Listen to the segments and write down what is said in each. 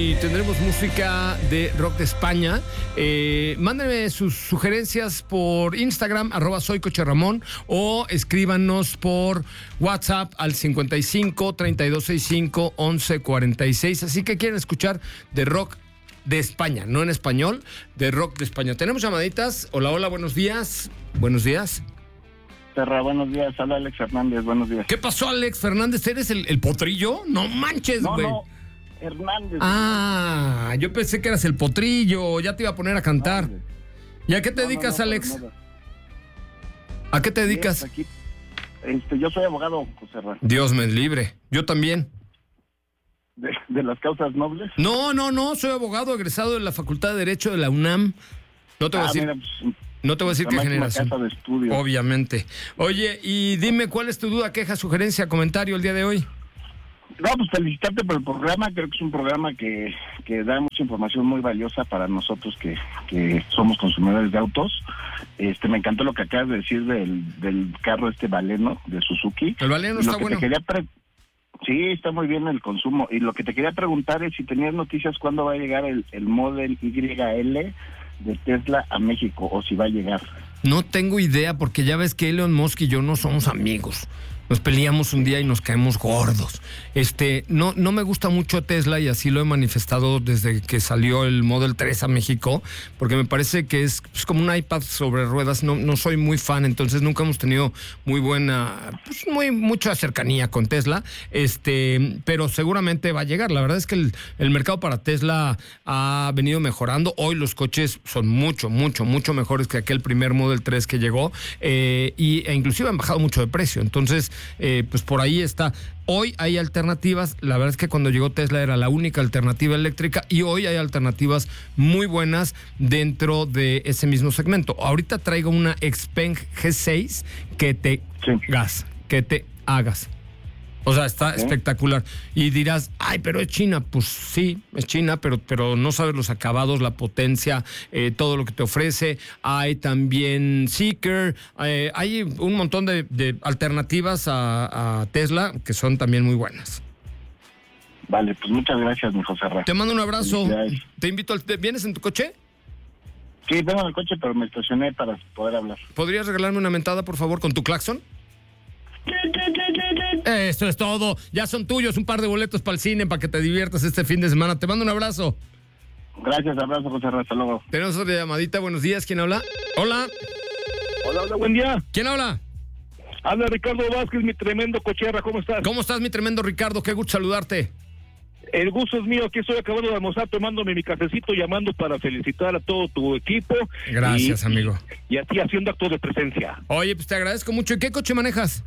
y tendremos música de rock de España. Mándenme sus sugerencias por Instagram, @soycocheramón, o escríbanos por WhatsApp al 55 3265 1146. Así que quieren escuchar de rock de España, no en español, de rock de España. Tenemos llamaditas. Hola, hola, buenos días. Buenos días. Terra, buenos días. Habla Alex Fernández, buenos días. ¿Qué pasó, Alex Fernández? ¿Eres el potrillo? No manches, güey. No, Hernández. Ah, yo pensé que eras el potrillo. Ya te iba a poner a cantar. No, ¿Y a qué te dedicas, Alex? ¿A qué te dedicas? Aquí, yo soy abogado, José Ra. Dios me libre. Yo también. ¿De las causas nobles? No. Soy abogado egresado de la Facultad de Derecho de la UNAM. No te voy a decir. Mira, pues, no te voy a decir qué generación. Casa de estudio. Obviamente. Oye, y dime, ¿cuál es tu duda, queja, sugerencia, comentario el día de hoy? No, pues felicitarte por el programa. Creo que es un programa que da mucha información muy valiosa para nosotros que somos consumidores de autos. Me encantó lo que acabas de decir del carro Baleno de Suzuki. El Baleno está bueno. Sí, está muy bien el consumo. Y lo que te quería preguntar es si tenías noticias cuándo va a llegar el Model YL de Tesla a México, o si va a llegar. No tengo idea, porque ya ves que Elon Musk y yo no somos amigos. Nos peleamos un día y nos caemos gordos. No me gusta mucho Tesla, y así lo he manifestado desde que salió el Model 3 a México, porque me parece que es como un iPad sobre ruedas. No soy muy fan, entonces nunca hemos tenido muy buena, mucha cercanía con Tesla. Pero seguramente va a llegar. La verdad es que el mercado para Tesla ha venido mejorando. Hoy los coches son mucho mejores que aquel primer Model 3 que llegó, e inclusive han bajado mucho de precio. Entonces, pues por ahí está. Hoy hay alternativas. La verdad es que cuando llegó Tesla era la única alternativa eléctrica, y hoy hay alternativas muy buenas dentro de ese mismo segmento. Ahorita traigo una Xpeng G6 que te hagas. O sea, está espectacular. Y dirás, ay, pero es China. Pues sí, es China, pero no sabes los acabados, la potencia, todo lo que te ofrece. Hay también Seeker. Hay un montón de alternativas a Tesla que son también muy buenas. Vale, pues muchas gracias, mi José Ra. Te mando un abrazo. Te invito ¿Vienes en tu coche? Sí, vengo en el coche, pero me estacioné para poder hablar. ¿Podrías regalarme una mentada, por favor, con tu claxon? Esto es todo. Ya son tuyos un par de boletos para el cine para que te diviertas este fin de semana. Te mando un abrazo. Gracias, abrazo, José Ra. Hasta luego. Tenemos otra llamadita. Buenos días. ¿Quién habla? Hola. Hola, buen día. ¿Quién habla? Habla Ricardo Vázquez, mi tremendo cocherra. ¿Cómo estás? ¿Cómo estás, mi tremendo Ricardo? Qué gusto saludarte. El gusto es mío. Aquí estoy acabando de almorzar, tomándome mi cafecito, llamando para felicitar a todo tu equipo. Gracias, amigo. Y a ti haciendo acto de presencia. Oye, pues te agradezco mucho. ¿Y qué coche manejas?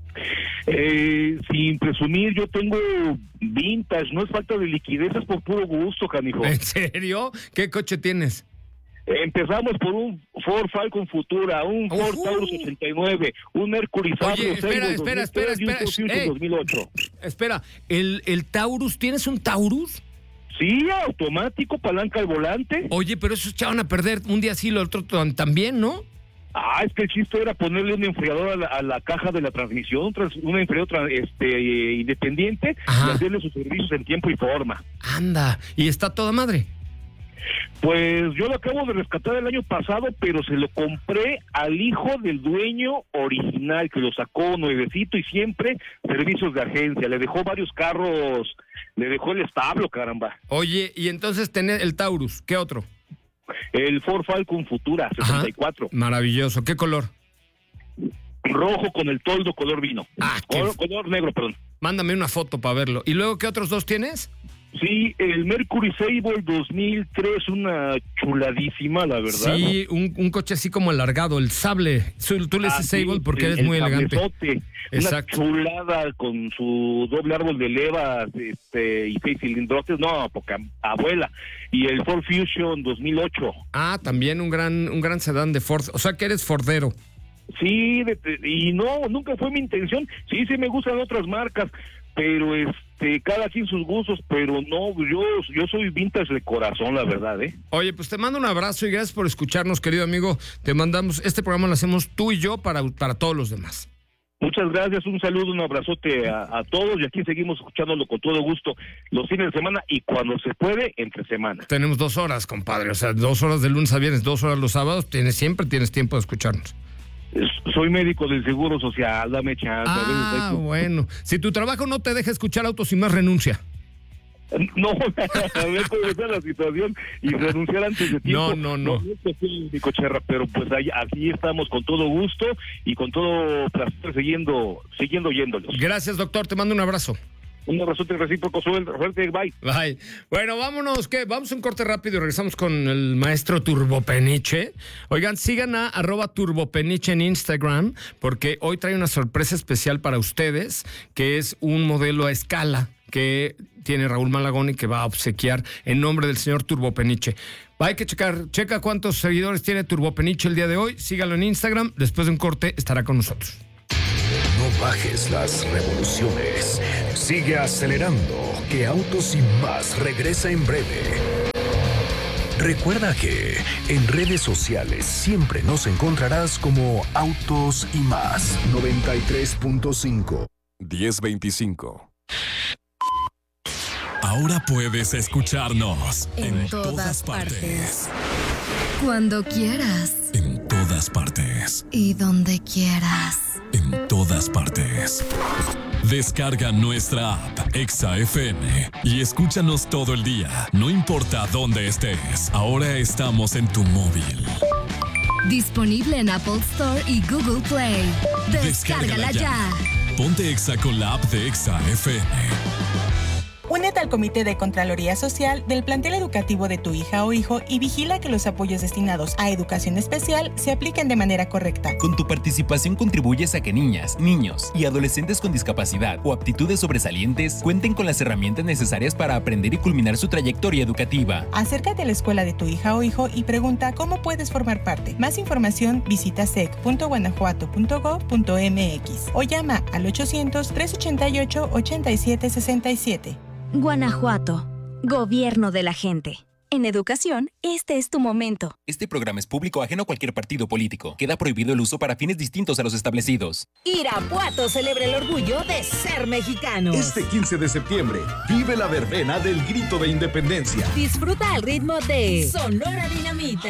Sin presumir, yo tengo vintage, no es falta de liquidez, es por puro gusto, canijo. ¿En serio? ¿Qué coche tienes? Empezamos por un Ford Falcon Futura, un Ford Taurus 89, un Mercury Sable. Oye, espera. Y un Fusion 2008. Espera, ¿el Taurus? ¿Tienes un Taurus? Sí, automático, palanca al volante. Oye, pero eso echaban a perder un día sí, lo otro también, ¿no? Es que el chiste era ponerle un enfriador a la caja de la transmisión, un enfriador independiente, y hacerle sus servicios en tiempo y forma. Anda, ¿y está toda madre? Pues yo lo acabo de rescatar el año pasado, pero se lo compré al hijo del dueño original, que lo sacó nuevecito, y siempre servicios de agencia. Le dejó varios carros, le dejó el establo, caramba. Oye, y entonces tener el Taurus, ¿qué otro? El Ford Falcon Futura 64. Ajá, maravilloso. ¿Qué color? Rojo con el toldo color vino. Color negro, perdón. Mándame una foto para verlo. ¿Y luego qué otros dos tienes? Sí, el Mercury Sable 2003, una chuladísima, la verdad. Sí, un coche así como alargado, el sable. Tú le dices Sable porque eres muy elegante. Exacto. Una chulada con su doble árbol de levas y 6 cilindrotes, no, poca abuela. Y el Ford Fusion 2008. También un gran sedán de Ford. O sea que eres fordero. Sí, y no, nunca fue mi intención. Sí, me gustan otras marcas, pero cada quien sus gustos, pero no, yo soy vintage de corazón, la verdad, Oye, pues te mando un abrazo y gracias por escucharnos, querido amigo. Te mandamos, este programa lo hacemos tú y yo para todos los demás. Muchas gracias, un saludo, un abrazote a todos y aquí seguimos escuchándolo con todo gusto los fines de semana y cuando se puede, entre semana. Tenemos 2 horas, compadre, o sea, 2 horas de lunes a viernes, 2 horas los sábados, siempre tienes tiempo de escucharnos. Soy médico del Seguro Social, dame chance. Bueno, si tu trabajo no te deja escuchar Autos y Más, renuncia. No, a ver cómo está la situación y renunciar antes de tiempo. No. No es Cherra, pero pues aquí estamos con todo gusto y con todo placer siguiendo oyéndolos. Gracias, doctor, te mando un abrazo. Un abrazote recíproco, suerte, bye. Bye. Bueno, vámonos, vamos a un corte rápido y regresamos con el maestro Turbopeniche. Oigan, sigan a @turbopeniche en Instagram, porque hoy trae una sorpresa especial para ustedes, que es un modelo a escala que tiene Raúl Malagón y que va a obsequiar en nombre del señor Turbopeniche. Hay que checa cuántos seguidores tiene Turbopeniche el día de hoy. Sígalo en Instagram, después de un corte estará con nosotros. No bajes las revoluciones. Sigue acelerando, que Autos y Más regresa en breve. Recuerda que en redes sociales siempre nos encontrarás como Autos y Más. 93.5 1025. Ahora puedes escucharnos en todas partes. Cuando quieras. En todas partes. Y donde quieras. En todas partes. Descarga nuestra app Exa FM y escúchanos todo el día, no importa dónde estés. Ahora estamos en tu móvil. Disponible en Apple Store y Google Play. Descárgala ya. Ponte Exa con la app de Exa FM. Únete al Comité de Contraloría Social del plantel educativo de tu hija o hijo y vigila que los apoyos destinados a educación especial se apliquen de manera correcta. Con tu participación contribuyes a que niñas, niños y adolescentes con discapacidad o aptitudes sobresalientes cuenten con las herramientas necesarias para aprender y culminar su trayectoria educativa. Acércate a la escuela de tu hija o hijo y pregunta cómo puedes formar parte. Más información visita sec.guanajuato.gov.mx o llama al 800-388-8767. Guanajuato, Gobierno de la gente. En educación, este es tu momento. Este programa es público ajeno a cualquier partido político. Queda prohibido el uso para fines distintos a los establecidos. Irapuato celebra el orgullo de ser mexicanos. Este 15 de septiembre, vive la verbena del Grito de Independencia. Disfruta al ritmo de Sonora Dinamita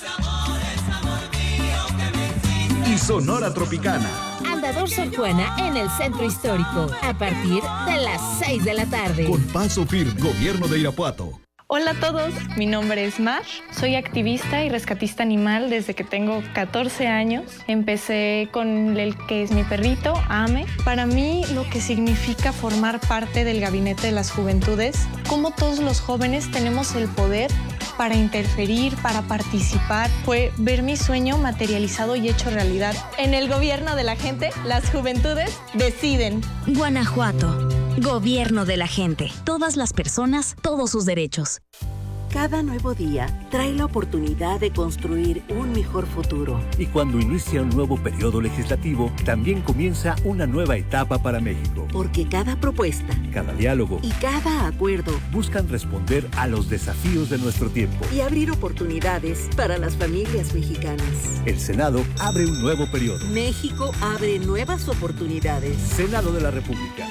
y Sonora Tropicana. Andador Sor Juana en el Centro Histórico, a partir de las 6 de la tarde. Con paso firme, Gobierno de Irapuato. Hola a todos, mi nombre es Mar, soy activista y rescatista animal desde que tengo 14 años. Empecé con el que es mi perrito, Ame. Para mí, lo que significa formar parte del Gabinete de las Juventudes, como todos los jóvenes tenemos el poder para interferir, para participar, fue ver mi sueño materializado y hecho realidad. En el gobierno de la gente, las juventudes deciden. Guanajuato, Gobierno de la gente. Todas las personas, todos sus derechos. Cada nuevo día trae la oportunidad de construir un mejor futuro. Y cuando inicia un nuevo periodo legislativo, también comienza una nueva etapa para México. Porque cada propuesta, cada diálogo y cada acuerdo buscan responder a los desafíos de nuestro tiempo y abrir oportunidades para las familias mexicanas. El Senado abre un nuevo periodo. México abre nuevas oportunidades. Senado de la República.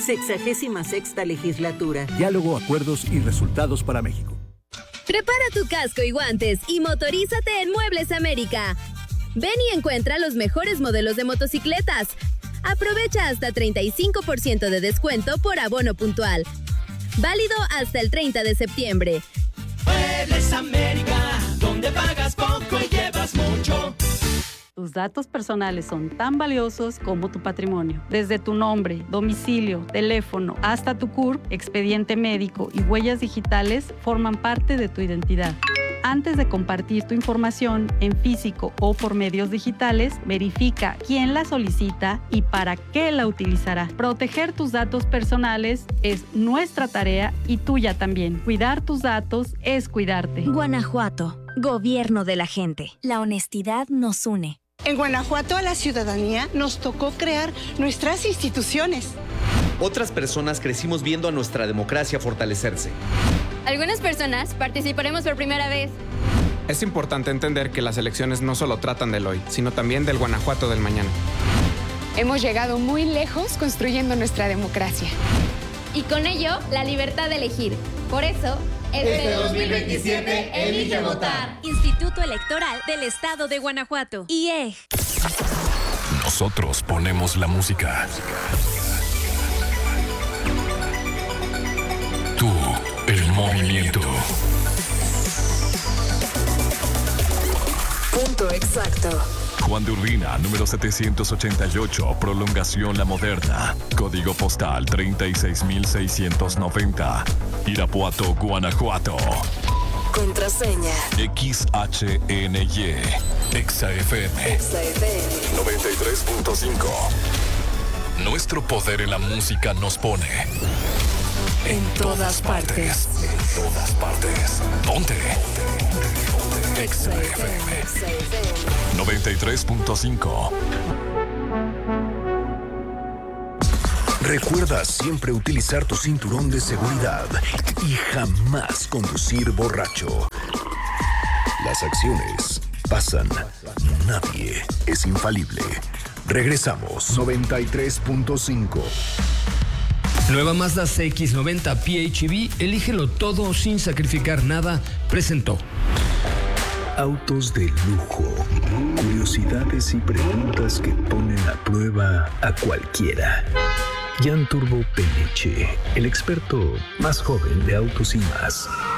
66ª legislatura. Diálogo, acuerdos y resultados para México. Prepara tu casco y guantes y motorízate en Muebles América. Ven y encuentra los mejores modelos de motocicletas. Aprovecha hasta 35% de descuento por abono puntual. Válido hasta el 30 de septiembre. Muebles América, donde pagas poco y llevas mucho. Tus datos personales son tan valiosos como tu patrimonio. Desde tu nombre, domicilio, teléfono, hasta tu CURP, expediente médico y huellas digitales forman parte de tu identidad. Antes de compartir tu información en físico o por medios digitales, verifica quién la solicita y para qué la utilizará. Proteger tus datos personales es nuestra tarea y tuya también. Cuidar tus datos es cuidarte. Guanajuato, Gobierno de la gente. La honestidad nos une. En Guanajuato a la ciudadanía nos tocó crear nuestras instituciones. Otras personas crecimos viendo a nuestra democracia fortalecerse. Algunas personas participaremos por primera vez. Es importante entender que las elecciones no solo tratan del hoy, sino también del Guanajuato del mañana. Hemos llegado muy lejos construyendo nuestra democracia. Y con ello, la libertad de elegir. Por eso, este 2027 elige votar. Instituto Electoral del Estado de Guanajuato. IEG. Nosotros ponemos la música. Tú, el movimiento. Punto exacto. Juan de Urbina, número 788, prolongación La Moderna. Código postal 36690. Irapuato, Guanajuato. Contraseña. XHNY. XFM. 93.5. Nuestro poder en la música nos pone en todas partes. En todas partes. ¿Dónde? XFM 93.5. Recuerda siempre utilizar tu cinturón de seguridad y jamás conducir borracho. Las acciones pasan, nadie es infalible. Regresamos. 93.5. Nueva Mazda CX-90 PHEV, elígelo todo sin sacrificar nada, presentó. Autos de lujo, curiosidades y preguntas que ponen a prueba a cualquiera. Jan Turbo Peniche, el experto más joven de autos y más.